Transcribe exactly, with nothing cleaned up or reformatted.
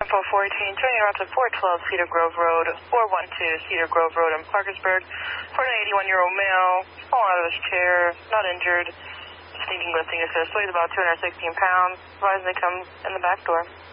Info four eighteen, turning around to four twelve Cedar Grove Road, four one two Cedar Grove Road in Parkersburg, for an eighty-one-year-old male, fallen out of his chair, not injured, just needing lifting assist, weighs about two hundred sixteen pounds, advising they come in the back door.